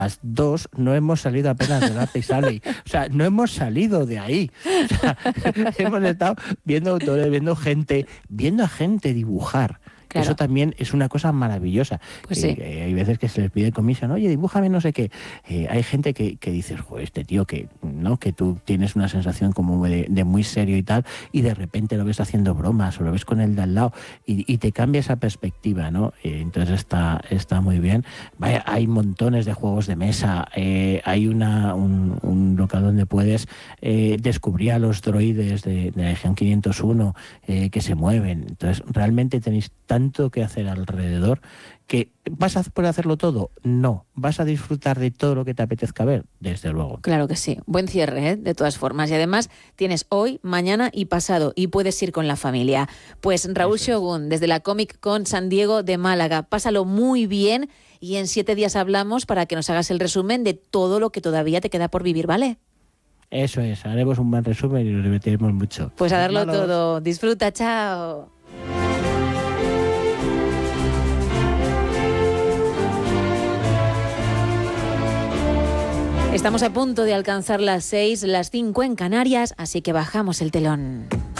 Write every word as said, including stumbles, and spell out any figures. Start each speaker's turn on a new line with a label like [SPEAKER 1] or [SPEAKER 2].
[SPEAKER 1] las dos no hemos salido apenas de Arte Sally. O sea, no hemos salido de ahí. O sea, hemos estado viendo autores, viendo gente, viendo a gente dibujar. Claro. Eso también es una cosa maravillosa.
[SPEAKER 2] Pues
[SPEAKER 1] eh,
[SPEAKER 2] sí.
[SPEAKER 1] eh, hay veces que se les pide comisión, oye, dibújame no sé qué. Eh, hay gente que, que dices, joder, este tío que, ¿no? que tú tienes una sensación como de, de muy serio y tal, y de repente lo ves haciendo bromas o lo ves con el de al lado y, y te cambia esa perspectiva, ¿no? Eh, entonces está, está muy bien. Vaya, hay montones de juegos de mesa, eh, hay una, un, un local donde puedes eh, descubrir a los droides de, de la Legión quinientos uno eh, que se mueven. Entonces, realmente tenéis tan tanto que hacer alrededor, que ¿vas a poder hacerlo todo? No. ¿Vas a disfrutar de todo lo que te apetezca ver? Desde luego.
[SPEAKER 2] Claro que sí. Buen cierre, ¿eh? De todas formas. Y además tienes hoy, mañana y pasado y puedes ir con la familia. Pues Raúl Eso Shogun, es. desde la Comic Con San Diego de Málaga. Pásalo muy bien y en siete días hablamos para que nos hagas el resumen de todo lo que todavía te queda por vivir, ¿vale?
[SPEAKER 1] Eso es. Haremos un buen resumen y nos divertiremos mucho.
[SPEAKER 2] Pues a darlo Malos. todo. Disfruta. Chao. Estamos a punto de alcanzar las seis, las cinco en Canarias, así que bajamos el telón.